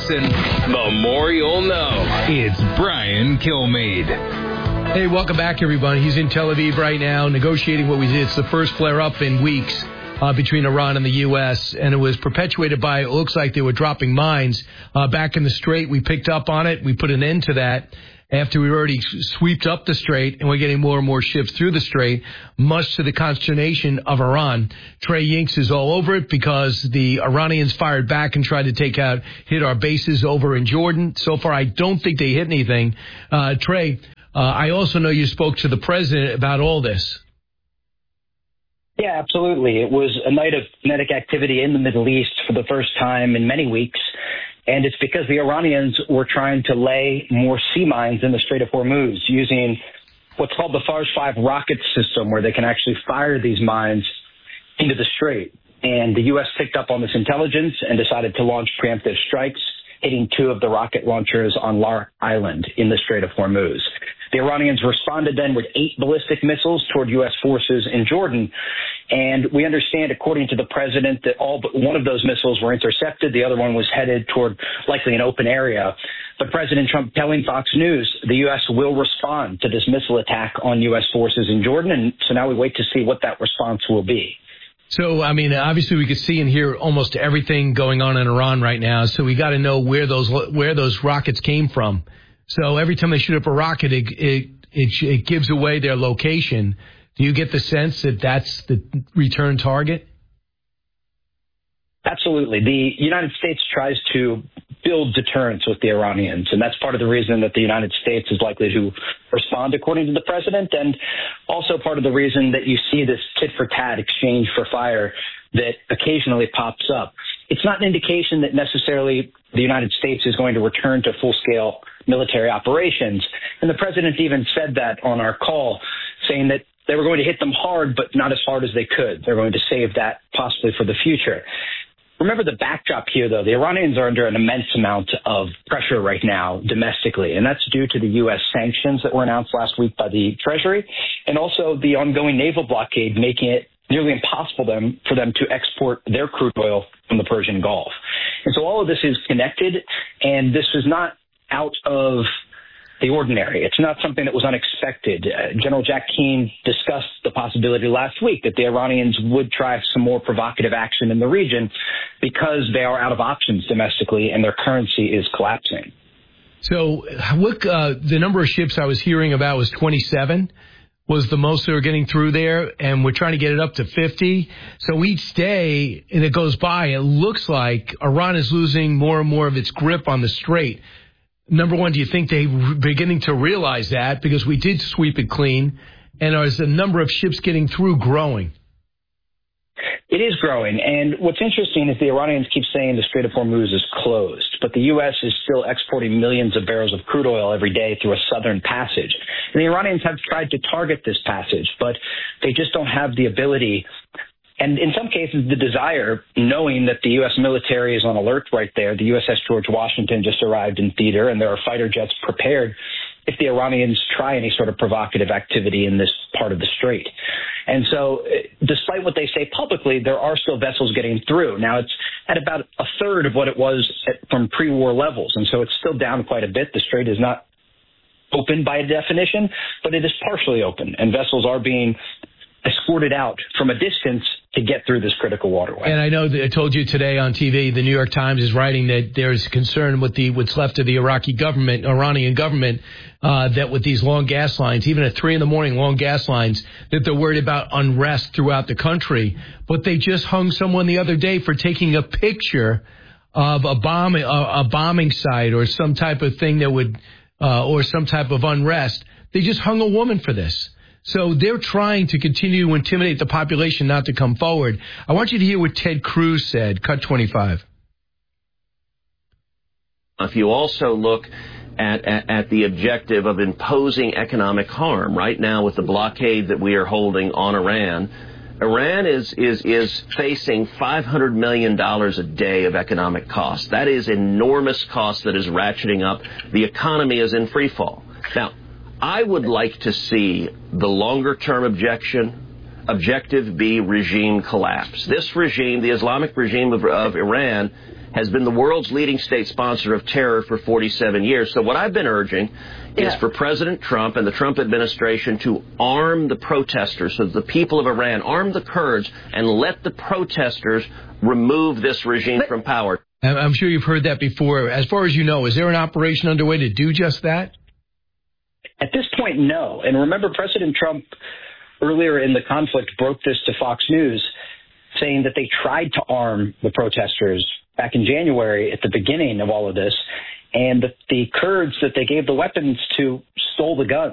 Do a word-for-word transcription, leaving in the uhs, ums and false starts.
listen, the more you'll know. It's Brian Kilmeade. Hey, welcome back, everybody. He's in Tel Aviv right now negotiating what we did. It's the first flare-up in weeks uh, between Iran and the U S, and it was perpetuated by, it looks like they were dropping mines uh, back in the Strait. We picked up on it. We put an end to that after we already swept up the Strait, and we're getting more and more ships through the Strait, much to the consternation of Iran. Trey Yinks is all over it because the Iranians fired back and tried to take out, hit our bases over in Jordan. So far, I don't think they hit anything. Uh, Trey, uh, I also know you spoke to the president about all this. Yeah, absolutely. It was a night of kinetic activity in the Middle East for the first time in many weeks. And it's because the Iranians were trying to lay more sea mines in the Strait of Hormuz using what's called the Farj five rocket system, where they can actually fire these mines into the Strait. And the U S picked up on this intelligence and decided to launch preemptive strikes, hitting two of the rocket launchers on Lar Island in the Strait of Hormuz. The Iranians responded then with eight ballistic missiles toward U S forces in Jordan. And we understand, according to the president, that all but one of those missiles were intercepted. The other one was headed toward likely an open area. But President Trump telling Fox News the U S will respond to this missile attack on U S forces in Jordan. And so now we wait to see what that response will be. So, I mean, obviously we could see and hear almost everything going on in Iran right now. So we got to know where those where those rockets came from. So every time they shoot up a rocket, it, it it it gives away their location. Do you get the sense that that's the return target? Absolutely. The United States tries to build deterrence with the Iranians, and that's part of the reason that the United States is likely to respond, according to the president, and also part of the reason that you see this tit-for-tat exchange for fire that occasionally pops up. It's not an indication that necessarily the United States is going to return to full-scale military operations, and the president even said that on our call, saying that they were going to hit them hard, but not as hard as they could. They're going to save that possibly for the future. Remember the backdrop here, though. The Iranians are under an immense amount of pressure right now domestically, and that's due to the U S sanctions that were announced last week by the Treasury, and also the ongoing naval blockade, making it nearly impossible them, for them to export their crude oil from the Persian Gulf. And so all of this is connected, and this is not out of the ordinary. It's not something that was unexpected. Uh, General Jack Keane discussed the possibility last week that the Iranians would try some more provocative action in the region because they are out of options domestically and their currency is collapsing. So what, uh, the number of ships I was hearing about was twenty-seven was the most they were getting through there, and we're trying to get it up to fifty. So each day that goes by, it looks like Iran is losing more and more of its grip on the Strait. Number one, do you think they're beginning to realize that? Because we did sweep it clean, and is the number of ships getting through growing? It is growing, and what's interesting is the Iranians keep saying the Strait of Hormuz is closed, but the U S is still exporting millions of barrels of crude oil every day through a southern passage. And the Iranians have tried to target this passage, but they just don't have the ability, and in some cases the desire, knowing that the U S military is on alert right there. The U S S George Washington just arrived in theater, and there are fighter jets prepared if the Iranians try any sort of provocative activity in this part of the Strait. And so despite what they say publicly, there are still vessels getting through. Now, it's at about a third of what it was at, from pre-war levels, and so it's still down quite a bit. The Strait is not open by definition, but it is partially open, and vessels are being escorted out from a distance to get through this critical waterway. And I know that I told you today on T V, the New York Times is writing that there's concern with the what's left of the Iraqi government, Iranian government, uh, that with these long gas lines, even at three in the morning, long gas lines, that they're worried about unrest throughout the country. But they just hung someone the other day for taking a picture of a bomb, a, a bombing site or some type of thing that would, uh, or some type of unrest. They just hung a woman for this. So they're trying to continue to intimidate the population not to come forward. I want you to hear what Ted Cruz said. Cut twenty-five. If you also look at, at, at the objective of imposing economic harm, right now with the blockade that we are holding on Iran, Iran is, is, is facing five hundred million dollars a day of economic cost. That is enormous cost that is ratcheting up. The economy is in free fall. Now, I would like to see the longer-term objection, objective be regime collapse. This regime, the Islamic regime of, of Iran, has been the world's leading state sponsor of terror for forty-seven years. So what I've been urging yeah. is for President Trump and the Trump administration to arm the protesters, so the people of Iran, arm the Kurds, and let the protesters remove this regime but, from power. I'm sure you've heard that before. As far as you know, is there an operation underway to do just that? At this point, no. And remember, President Trump earlier in the conflict broke this to Fox News, saying that they tried to arm the protesters back in January at the beginning of all of this, and that the Kurds that they gave the weapons to stole the guns.